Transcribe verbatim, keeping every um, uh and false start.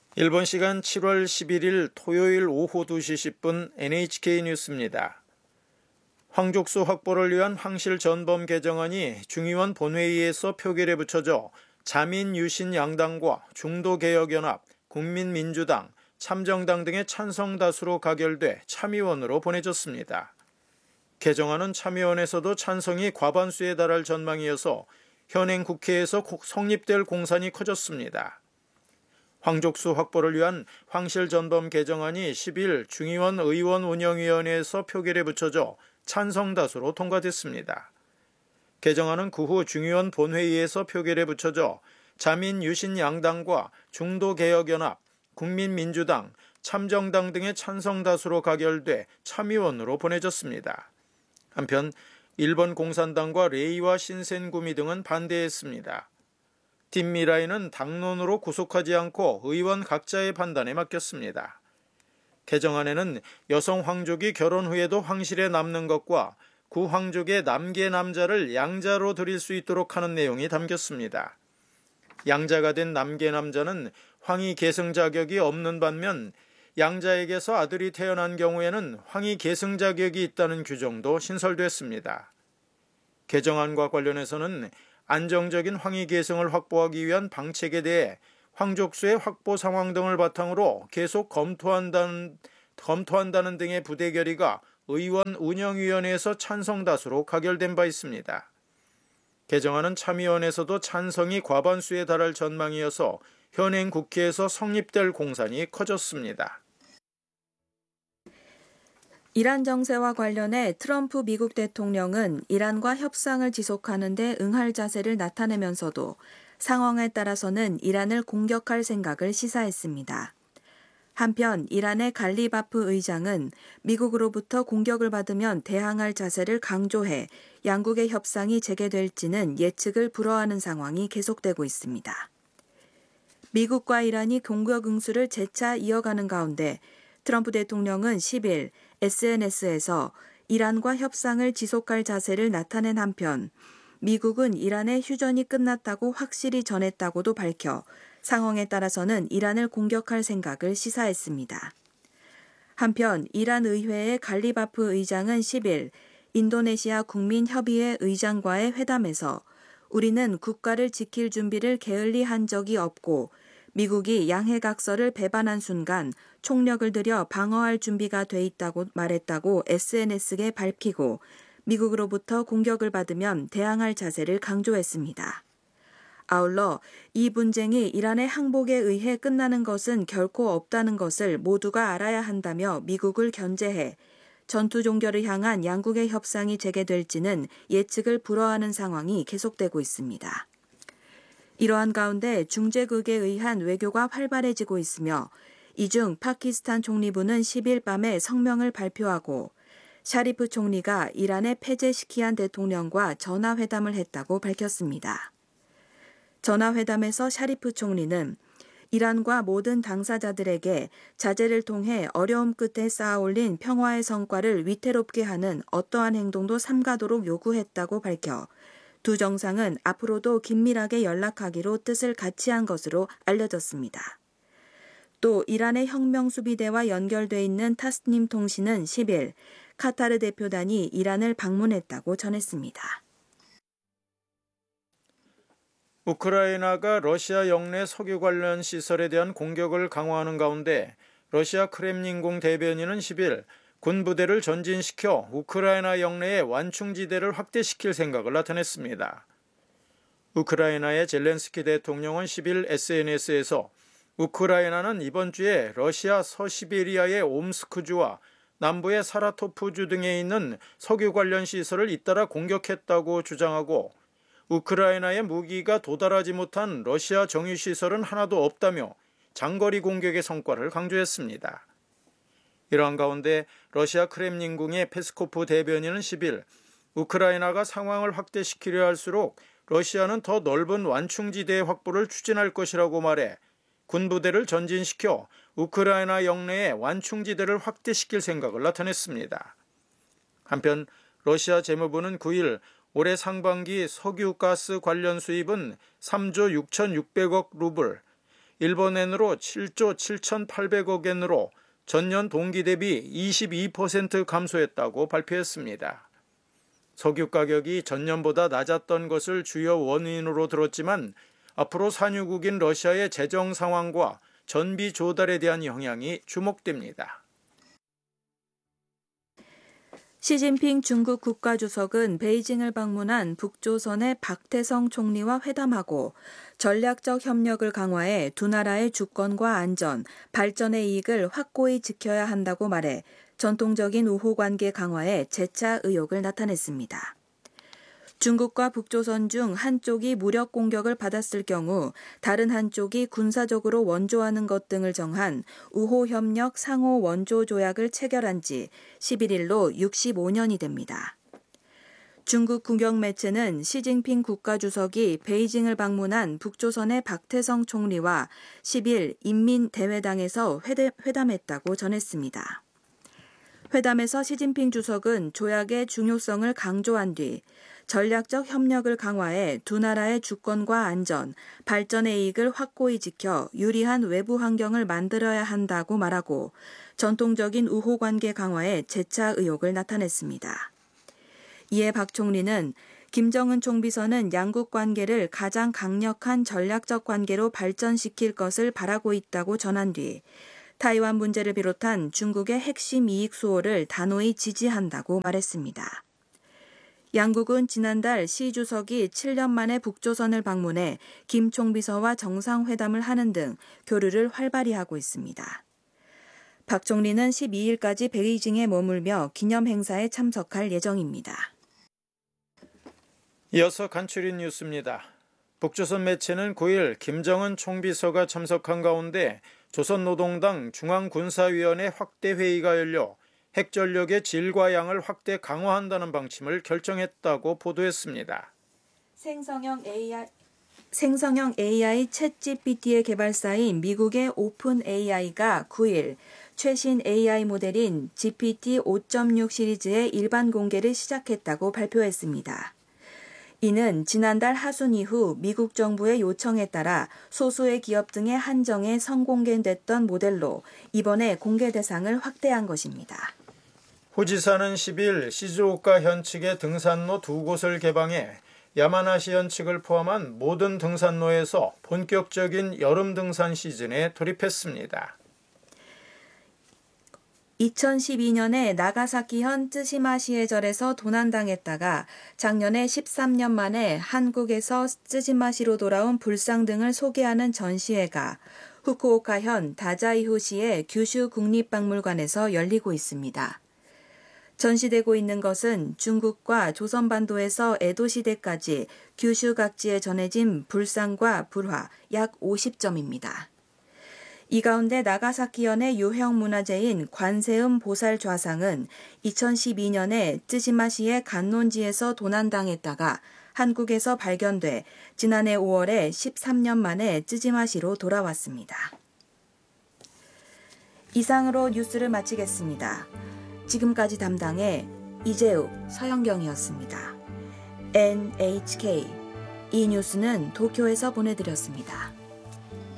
일본 시간 칠월 십일일 토요일 오후 두 시 십 분 엔에이치케이 뉴스입니다. 황족수 확보를 위한 황실 전범 개정안이 중의원 본회의에서 표결에 붙여져 자민 유신 양당과 중도개혁연합, 국민민주당, 참정당 등의 찬성 다수로 가결돼 참의원으로 보내졌습니다. 개정안은 참의원에서도 찬성이 과반수에 달할 전망이어서 현행 국회에서 성립될 공산이 커졌습니다. 황족수 확보를 위한 황실 전범 개정안이 십일 중의원 의원운영위원회에서 표결에 붙여져 찬성 다수로 통과됐습니다. 개정안은 그 후 중의원 본회의에서 표결에 붙여져 자민 유신 양당과 중도개혁연합, 국민민주당, 참정당 등의 찬성 다수로 가결돼 참의원으로 보내졌습니다. 한편 일본 공산당과 레이와 신센구미 등은 반대했습니다. 팀 미라이는 당론으로 구속하지 않고 의원 각자의 판단에 맡겼습니다. 개정안에는 여성 황족이 결혼 후에도 황실에 남는 것과 구 황족의 남계 남자를 양자로 들일 수 있도록 하는 내용이 담겼습니다. 양자가 된 남계 남자는 황위 계승 자격이 없는 반면 양자에게서 아들이 태어난 경우에는 황위 계승 자격이 있다는 규정도 신설됐습니다. 개정안과 관련해서는 안정적인 황위 계승을 확보하기 위한 방책에 대해 황족수의 확보 상황 등을 바탕으로 계속 검토한다는, 검토한다는 등의 부대 결의가 의원 운영위원회에서 찬성 다수로 가결된 바 있습니다. 개정안은 참의원에서도 찬성이 과반수에 달할 전망이어서 현행 국회에서 성립될 공산이 커졌습니다. 이란 정세와 관련해 트럼프 미국 대통령은 이란과 협상을 지속하는 데 응할 자세를 나타내면서도 상황에 따라서는 이란을 공격할 생각을 시사했습니다. 한편 이란의 갈리바프 의장은 미국으로부터 공격을 받으면 대항할 자세를 강조해 양국의 협상이 재개될지는 예측을 불허하는 상황이 계속되고 있습니다. 미국과 이란이 공격 응수를 재차 이어가는 가운데 트럼프 대통령은 십일 에스엔에스에서 이란과 협상을 지속할 자세를 나타낸 한편 미국은 이란의 휴전이 끝났다고 확실히 전했다고도 밝혀 상황에 따라서는 이란을 공격할 생각을 시사했습니다. 한편 이란 의회의 갈리바프 의장은 십일 인도네시아 국민협의회 의장과의 회담에서 우리는 국가를 지킬 준비를 게을리한 적이 없고 미국이 양해각서를 배반한 순간 총력을 들여 방어할 준비가 돼 있다고 말했다고 에스엔에스에 밝히고 미국으로부터 공격을 받으면 대항할 자세를 강조했습니다. 아울러 이 분쟁이 이란의 항복에 의해 끝나는 것은 결코 없다는 것을 모두가 알아야 한다며 미국을 견제해 전투 종결을 향한 양국의 협상이 재개될지는 예측을 불허하는 상황이 계속되고 있습니다. 이러한 가운데 중재극에 의한 외교가 활발해지고 있으며 이중 파키스탄 총리부는 십일 밤에 성명을 발표하고 샤리프 총리가 이란의 페제시키안 대통령과 전화회담을 했다고 밝혔습니다. 전화회담에서 샤리프 총리는 이란과 모든 당사자들에게 자제를 통해 어려움 끝에 쌓아올린 평화의 성과를 위태롭게 하는 어떠한 행동도 삼가도록 요구했다고 밝혀 두 정상은 앞으로도 긴밀하게 연락하기로 뜻을 같이 한 것으로 알려졌습니다. 또 이란의 혁명수비대와 연결돼 있는 타스님 통신은 십일 카타르 대표단이 이란을 방문했다고 전했습니다. 우크라이나가 러시아 영내 석유 관련 시설에 대한 공격을 강화하는 가운데 러시아 크렘린궁 대변인은 십일 군부대를 전진시켜 우크라이나 영내의 완충지대를 확대시킬 생각을 나타냈습니다. 우크라이나의 젤렌스키 대통령은 십일 에스엔에스에서 우크라이나는 이번 주에 러시아 서시베리아의 옴스크주와 남부의 사라토프주 등에 있는 석유 관련 시설을 잇따라 공격했다고 주장하고 우크라이나의 무기가 도달하지 못한 러시아 정유시설은 하나도 없다며 장거리 공격의 성과를 강조했습니다. 이러한 가운데 러시아 크렘린궁의 페스코프 대변인은 십일 우크라이나가 상황을 확대시키려 할수록 러시아는 더 넓은 완충지대의 확보를 추진할 것이라고 말해 군부대를 전진시켜 우크라이나 영내의 완충지대를 확대시킬 생각을 나타냈습니다. 한편 러시아 재무부는 구일 올해 상반기 석유 가스 관련 수입은 삼조 육천육백억 루블, 일본엔으로 칠조 칠천팔백억 엔으로 전년 동기 대비 이십이 퍼센트 감소했다고 발표했습니다. 석유 가격이 전년보다 낮았던 것을 주요 원인으로 들었지만 앞으로 산유국인 러시아의 재정 상황과 전비 조달에 대한 영향이 주목됩니다. 시진핑 중국 국가주석은 베이징을 방문한 북조선의 박태성 총리와 회담하고 전략적 협력을 강화해 두 나라의 주권과 안전, 발전의 이익을 확고히 지켜야 한다고 말해 전통적인 우호 관계 강화에 재차 의욕을 나타냈습니다. 중국과 북조선 중 한쪽이 무력 공격을 받았을 경우 다른 한쪽이 군사적으로 원조하는 것 등을 정한 우호협력 상호 원조 조약을 체결한 지 십일일로 육십오 년이 됩니다. 중국 국영 매체는 시진핑 국가주석이 베이징을 방문한 북조선의 박태성 총리와 십일 인민대회당에서 회담했다고 전했습니다. 회담에서 시진핑 주석은 조약의 중요성을 강조한 뒤 전략적 협력을 강화해 두 나라의 주권과 안전, 발전의 이익을 확고히 지켜 유리한 외부 환경을 만들어야 한다고 말하고 전통적인 우호 관계 강화에 재차 의욕을 나타냈습니다. 이에 박 총리는 김정은 총비서는 양국 관계를 가장 강력한 전략적 관계로 발전시킬 것을 바라고 있다고 전한 뒤 타이완 문제를 비롯한 중국의 핵심 이익 수호를 단호히 지지한다고 말했습니다. 양국은 지난달 시 주석이 칠 년 만에 북조선을 방문해 김 총비서와 정상회담을 하는 등 교류를 활발히 하고 있습니다. 박 총리는 십이일까지 베이징에 머물며 기념 행사에 참석할 예정입니다. 이어서 간추린 뉴스입니다. 북조선 매체는 구일 김정은 총비서가 참석한 가운데 조선노동당 중앙군사위원회 확대회의가 열려 핵전력의 질과 양을 확대 강화한다는 방침을 결정했다고 보도했습니다. 생성형 에이아이, 생성형 에이아이 챗지피티의 개발사인 미국의 오픈 에이아이가 구일 최신 에이아이 모델인 지피티 오 점 육 시리즈의 일반 공개를 시작했다고 발표했습니다. 이는 지난달 하순 이후 미국 정부의 요청에 따라 소수의 기업 등의 한정에 선공개됐던 모델로 이번에 공개 대상을 확대한 것입니다. 후 지사는 십일 시즈오카 현측의 등산로 두 곳을 개방해 야마나시 현측을 포함한 모든 등산로에서 본격적인 여름 등산 시즌에 돌입했습니다. 이천십이 년에 나가사키현 쯔시마시의 절에서 도난당했다가 작년에 십삼 년 만에 한국에서 쯔시마시로 돌아온 불상 등을 소개하는 전시회가 후쿠오카현 다자이후시의 규슈 국립박물관에서 열리고 있습니다. 전시되고 있는 것은 중국과 조선반도에서 에도 시대까지 규슈 각지에 전해진 불상과 불화 약 오십 점입니다. 이 가운데 나가사키현의 유형 문화재인 관세음 보살 좌상은 이천십이 년에 쯔시마시의 간논지에서 도난당했다가 한국에서 발견돼 지난해 오월에 십삼 년 만에 쯔시마시로 돌아왔습니다. 이상으로 뉴스를 마치겠습니다. 지금까지 담당의 이재욱, 서영경이었습니다. 엔에이치케이 이 뉴스는 도쿄에서 보내드렸습니다.